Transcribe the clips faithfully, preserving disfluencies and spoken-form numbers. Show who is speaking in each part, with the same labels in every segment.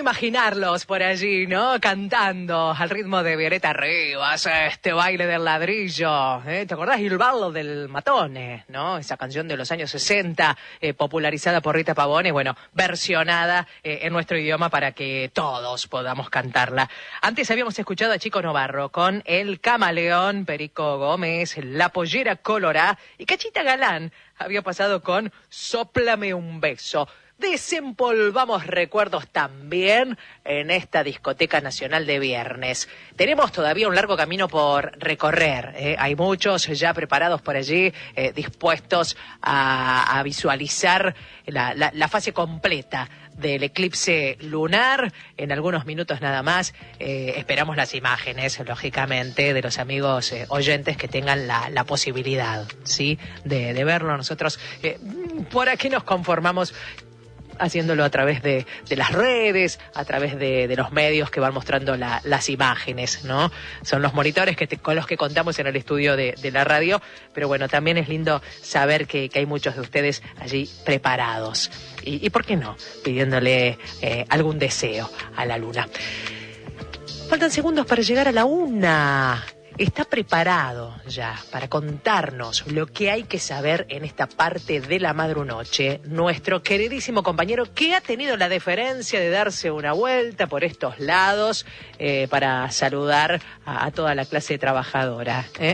Speaker 1: imaginarlos por allí, ¿no? Cantando al ritmo de Violeta Rivas, este baile del ladrillo, ¿eh? ¿Te acordás? Il ballo del matone, ¿no? Esa canción de los años sesenta, eh, popularizada por Rita Pavone, bueno, versionada eh, en nuestro idioma para que todos podamos cantarla. Antes habíamos escuchado a Chico Novarro con El Camaleón, Perico Gómez, La Pollera Colorá, y Cachita Galán había pasado con Sóplame un beso. Desempolvamos recuerdos también en esta discoteca nacional de viernes. Tenemos todavía un largo camino por recorrer, ¿eh? Hay muchos ya preparados por allí, eh, dispuestos a, a visualizar la, la, la fase completa del eclipse lunar. En algunos minutos nada más eh, esperamos las imágenes, lógicamente, de los amigos eh, oyentes que tengan la, la posibilidad, ¿sí?, de, de verlo. Nosotros eh, por aquí nos conformamos haciéndolo a través de, de las redes, a través de, de los medios que van mostrando la, las imágenes, ¿no? Son los monitores que te, con los que contamos en el estudio de, de la radio, pero bueno, también es lindo saber que, que hay muchos de ustedes allí preparados. Y, y ¿por qué no? Pidiéndole eh, algún deseo a la luna. Faltan segundos para llegar a la una. Está preparado ya para contarnos lo que hay que saber en esta parte de la madrunoche nuestro queridísimo compañero que ha tenido la deferencia de darse una vuelta por estos lados eh, para saludar a, a toda la clase trabajadora, ¿eh?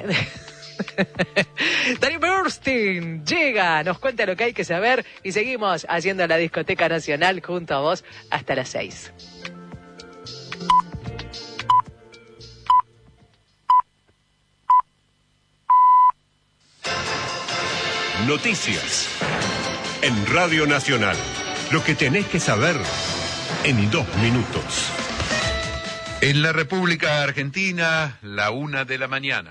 Speaker 1: Dani Bernstein llega, nos cuenta lo que hay que saber y seguimos haciendo la Discoteca Nacional junto a vos hasta las seis.
Speaker 2: Noticias en Radio Nacional. Lo que tenés que saber en dos minutos.
Speaker 3: En la República Argentina, la una de la mañana.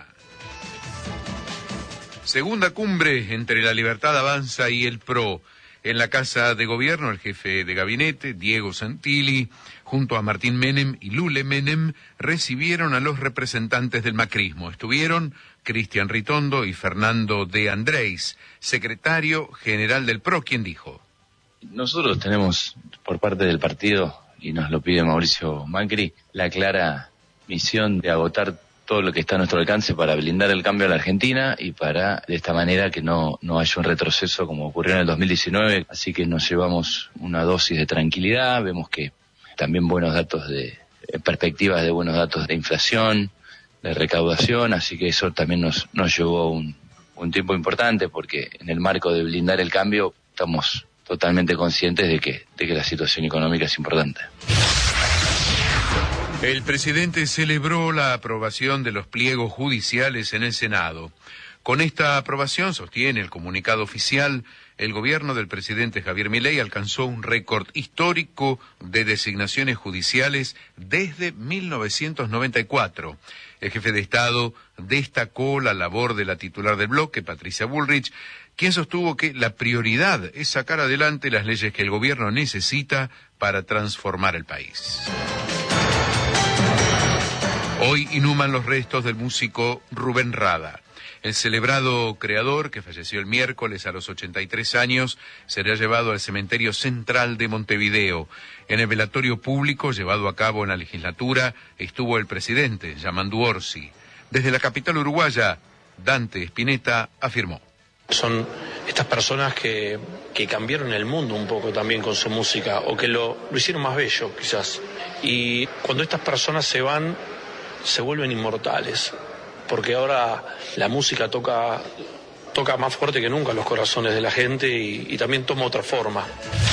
Speaker 3: Segunda cumbre entre La Libertad Avanza y el P R O. En la Casa de Gobierno, el jefe de gabinete, Diego Santilli, junto a Martín Menem y Lule Menem, recibieron a los representantes del macrismo. Estuvieron Cristian Ritondo y Fernando de Andrés, secretario general del P R O, quien dijo:
Speaker 4: Nosotros tenemos por parte del partido, y nos lo pide Mauricio Macri, la clara misión de agotar todo lo que está a nuestro alcance para blindar el cambio a la Argentina y para, de esta manera, que no, no haya un retroceso como ocurrió en el dos mil diecinueve. Así que nos llevamos una dosis de tranquilidad, vemos que también buenos datos de, perspectivas de buenos datos de inflación, de recaudación, así que eso también nos, nos llevó un, un tiempo importante, porque en el marco de blindar el cambio estamos totalmente conscientes de que, de que la situación económica es importante.
Speaker 3: El presidente celebró la aprobación de los pliegos judiciales en el Senado. Con esta aprobación, sostiene el comunicado oficial, el gobierno del presidente Javier Milei alcanzó un récord histórico de designaciones judiciales desde mil novecientos noventa y cuatro. El jefe de Estado destacó la labor de la titular del bloque, Patricia Bullrich, quien sostuvo que la prioridad es sacar adelante las leyes que el gobierno necesita para transformar el país. Hoy inhuman los restos del músico Rubén Rada. El celebrado creador, que falleció el miércoles a los ochenta y tres años, será llevado al cementerio central de Montevideo. En el velatorio público llevado a cabo en la legislatura estuvo el presidente, Yamandu Orsi. Desde la capital uruguaya, Dante Spinetta afirmó:
Speaker 5: Son estas personas que, que cambiaron el mundo un poco también con su música, o que lo, lo hicieron más bello, quizás. Y cuando estas personas se van, se vuelven inmortales, porque ahora la música toca, toca más fuerte que nunca los corazones de la gente y, y también toma otra forma.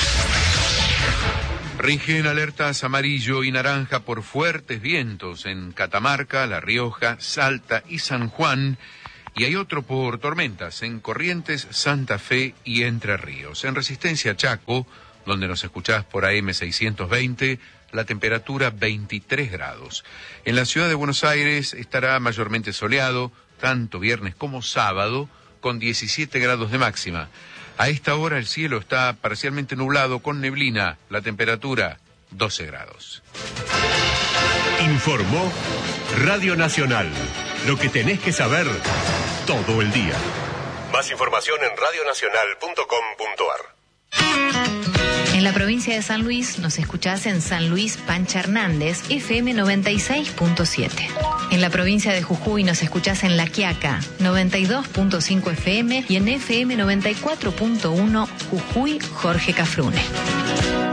Speaker 3: Rigen alertas amarillo y naranja por fuertes vientos en Catamarca, La Rioja, Salta y San Juan, y hay otro por tormentas en Corrientes, Santa Fe y Entre Ríos. En Resistencia Chaco, donde nos escuchás por A M seiscientos veinte, la temperatura veintitrés grados. En la ciudad de Buenos Aires estará mayormente soleado, tanto viernes como sábado, con diecisiete grados de máxima. A esta hora el cielo está parcialmente nublado con neblina, la temperatura doce grados.
Speaker 2: Informó Radio Nacional. Lo que tenés que saber todo el día. Más información en radio nacional punto com punto a r.
Speaker 6: En la provincia de San Luis nos escuchás en San Luis Pancha Hernández, F M noventa y seis punto siete. En la provincia de Jujuy nos escuchás en La Quiaca, noventa y dos punto cinco F M y en F M noventa y cuatro punto uno Jujuy Jorge Cafrune.